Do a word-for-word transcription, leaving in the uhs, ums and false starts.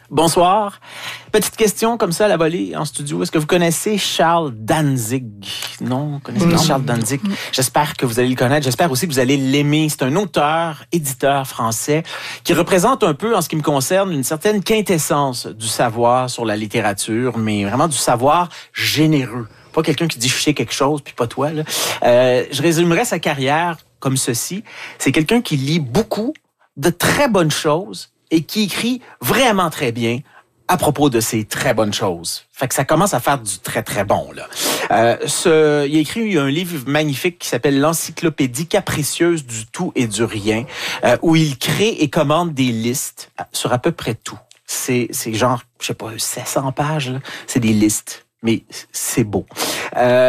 Bonsoir. Petite question comme ça à la volée en studio. Est-ce que vous connaissez Charles Danzig? Non, vous connaissez pas Charles Danzig? J'espère que vous allez le connaître. J'espère aussi que vous allez l'aimer. C'est un auteur, éditeur français qui représente un peu, en ce qui me concerne, une certaine quintessence du savoir sur la littérature, mais vraiment du savoir généreux. Pas quelqu'un qui dit je sais quelque chose, puis pas toi. Là. Euh, je résumerais sa carrière comme ceci. C'est quelqu'un qui lit beaucoup de très bonnes choses et qui écrit vraiment très bien à propos de ces très bonnes choses. Fait que ça commence à faire du très, très bon, là. Euh, ce, il a écrit un livre magnifique qui s'appelle l'Encyclopédie capricieuse du tout et du rien, euh, où il crée et commande des listes sur à peu près tout. C'est, c'est genre, je sais pas, sept cents pages, là. C'est des listes. Mais c'est beau. Euh,